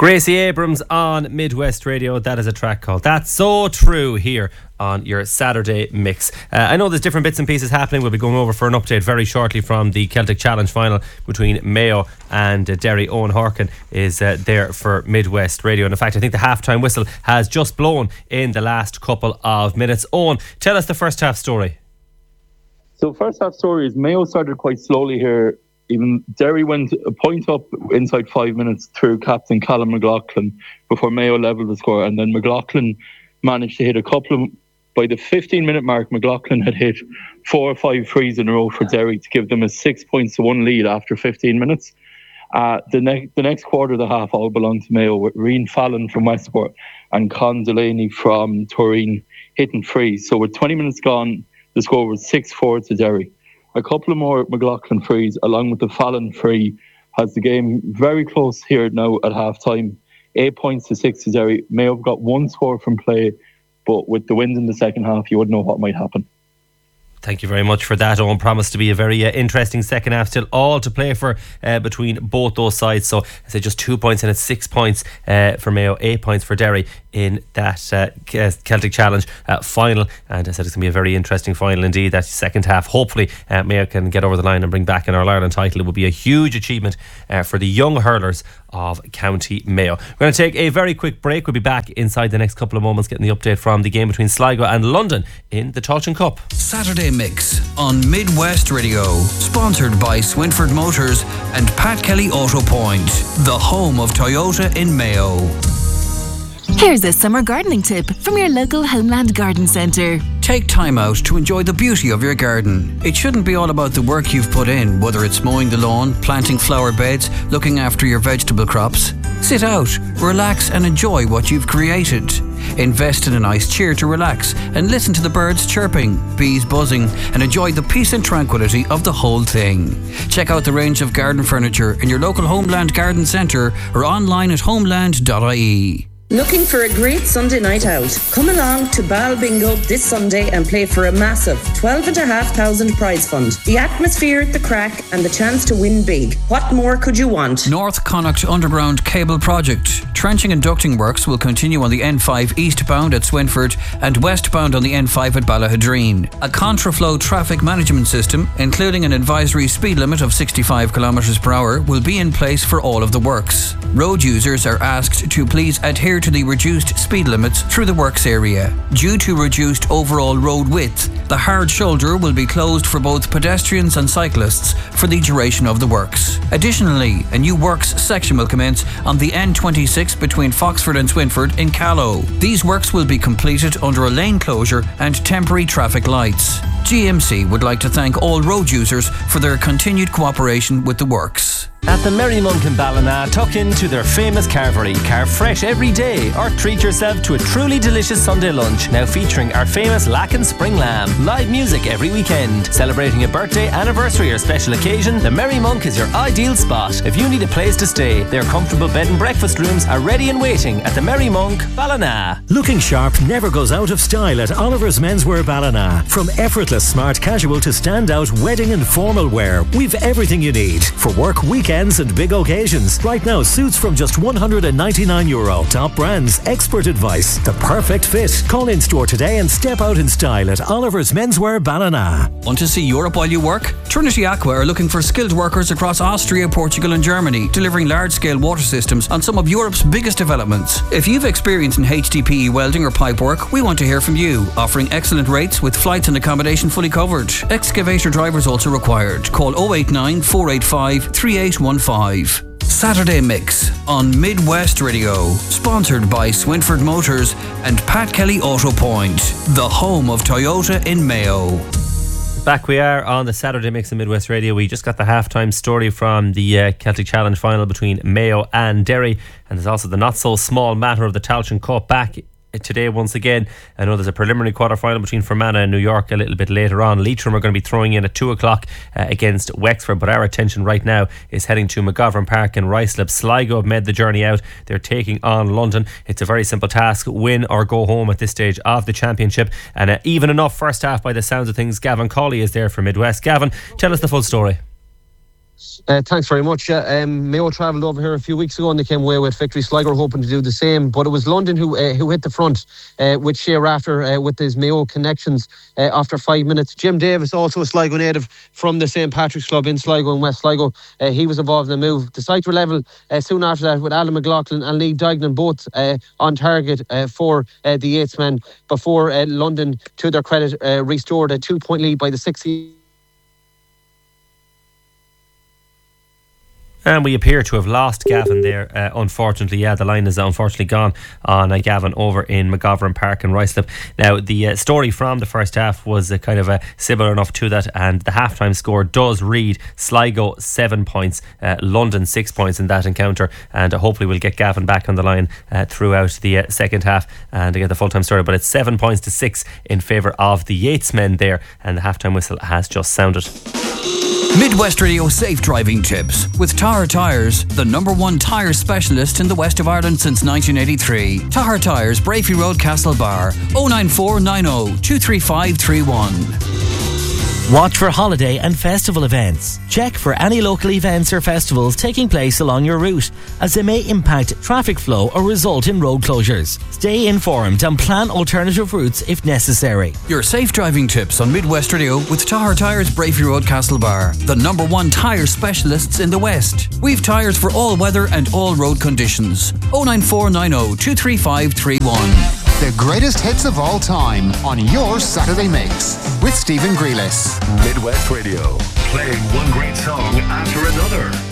Gracie Abrams on Midwest Radio. That is a track called That's So True here on your Saturday mix. I know there's different bits and pieces happening. We'll be going over for an update very shortly from the Celtic Challenge final between Mayo and Derry. Owen Harkin is there for Midwest Radio. And in fact, I think the halftime whistle has just blown in the last couple of minutes. Owen, tell us the first half story. So first half story is Mayo started quite slowly here. Even Derry went a point up inside 5 minutes through captain Callum McLaughlin before Mayo levelled the score, and then McLaughlin managed to hit a couple of... By the 15-minute mark, McLaughlin had hit 4 or 5 frees in a row for Derry to give them a 6-1 lead after 15 minutes. The next quarter of the half all belonged to Mayo, with Rian Fallon from Westport and Con Delaney from Turin hitting frees. So with 20 minutes gone, the score was 6-4 to Derry. A couple of more McLaughlin frees, along with the Fallon free, has the game very close here now at half-time. 8 points to 6 to Derry. Mayo have got one score from play, but with the wind in the second half, you wouldn't know what might happen. Thank you very much for that, Owen. Promised to be a very interesting second half. Still all to play for between both those sides. So I say just 2 points and it's 6 points for Mayo, 8 points for Derry in that Celtic Challenge final. And I said it's going to be a very interesting final indeed. That second half, hopefully Mayo can get over the line and bring back an All-Ireland title. It would be a huge achievement for the young hurlers of County Mayo. We're going to take a very quick break. We'll be back inside the next couple of moments getting the update from the game between Sligo and London in the Tailteann Cup. Saturday Mix on Midwest Radio, sponsored by Swinford Motors and Pat Kelly Auto Point, the home of Toyota in Mayo. Here's a summer gardening tip from your local Homeland Garden Centre. Take time out to enjoy the beauty of your garden. It shouldn't be all about the work you've put in, whether it's mowing the lawn, planting flower beds, looking after your vegetable crops. Sit out, relax and enjoy what you've created. Invest in a nice chair to relax and listen to the birds chirping, bees buzzing, and enjoy the peace and tranquility of the whole thing. Check out the range of garden furniture in your local Homeland Garden Centre or online at homeland.ie. Looking for a great Sunday night out? Come along to Bal Bingo this Sunday and play for a massive $12,500 prize fund. The atmosphere, the crack and the chance to win big. What more could you want? North Connacht Underground Cable Project. Trenching and ducting works will continue on the N5 eastbound at Swinford and westbound on the N5 at Ballahadreen. A contraflow traffic management system, including an advisory speed limit of 65 km per hour, will be in place for all of the works. Road users are asked to please adhere to the reduced speed limits through the works area. Due to reduced overall road width, the hard shoulder will be closed for both pedestrians and cyclists for the duration of the works. Additionally, a new works section will commence on the N26 between Foxford and Swinford in Callow. These works will be completed under a lane closure and temporary traffic lights. GMC would like to thank all road users for their continued cooperation with the works. At the Merry Monk in Ballina, tuck into their famous carvery. Carve fresh every day or treat yourself to a truly delicious Sunday lunch, now featuring our famous Lacken Spring Lamb. Live music every weekend. Celebrating a birthday, anniversary or special occasion, the Merry Monk is your ideal spot. If you need a place to stay, their comfortable bed and breakfast rooms are ready and waiting at the Merry Monk, Ballina. Looking sharp never goes out of style at Oliver's Menswear Ballina. From effortless smart casual to standout wedding and formal wear, we've everything you need for work, weekends and big occasions. Right now, suits from just €199. Top brands, expert advice, the perfect fit. Call in store today and step out in style at Oliver's Menswear Ballina. Want to see Europe while you work? Trinity Aqua are looking for skilled workers across Austria, Portugal and Germany, delivering large-scale water systems on some of Europe's biggest developments. If you've experience in HDPE welding or pipe work, we want to hear from you. Offering excellent rates with flights and accommodation fully covered. Excavator drivers also required. Call 089 485 3815. Saturday Mix on Midwest Radio, sponsored by Swinford Motors and Pat Kelly Auto Point, the home of Toyota in Mayo. Back we are on the Saturday Mix on Midwest Radio. We just got the halftime story from the Celtic Challenge final between Mayo and Derry, and there's also the not so small matter of the Tailteann Cup back today once again. I know there's a preliminary quarter-final between Fermanagh and New York a little bit later on. Leitrim are going to be throwing in at 2 o'clock against Wexford, but our attention right now is heading to McGovern Park in Ruislip. Sligo have made the journey out. They're taking on London. It's a very simple task, win or go home at this stage of the championship, and even enough first half by the sounds of things. Gavin Cawley is there for Midwest. Gavin, tell us the full story. Thanks very much. Mayo travelled over here a few weeks ago and they came away with victory. Sligo hoping to do the same, but it was London who hit the front with Shea Rafter with his Mayo connections after 5 minutes. Jim Davis, also a Sligo native from the St. Patrick's Club in Sligo and West Sligo, he was involved in the move. The sides were level soon after that with Alan McLaughlin and Lee Dignan both on target for the Yates men before London, to their credit, restored a 2-point lead by the 60. And we appear to have lost Gavin there, unfortunately. Yeah, the line is unfortunately gone on Gavin over in McGovern Park in Ruislip. Now, the story from the first half was kind of similar enough to that, and the halftime score does read Sligo 7 points, London 6 points in that encounter, and hopefully we'll get Gavin back on the line throughout the second half and get the full-time story. But it's 7 points to 6 in favour of the Yates men there, and the halftime whistle has just sounded. Midwest Radio safe driving tips with Tahar Tyres, the #1 tyre specialist in the west of Ireland since 1983. Tahar Tyres, Brafey Road, Castlebar, 09490 23531. Watch for holiday and festival events. Check for any local events or festivals taking place along your route, as they may impact traffic flow or result in road closures. Stay informed and plan alternative routes if necessary. Your safe driving tips on Midwest Radio with Tahar Tyres, Brafey Road, Castlebar, the #1 tyre specialists in the West. We've tyres for all weather and all road conditions. 09490 23531. The greatest hits of all time on your Saturday Mix with Stephen Grealis. Midwest Radio, playing one great song after another.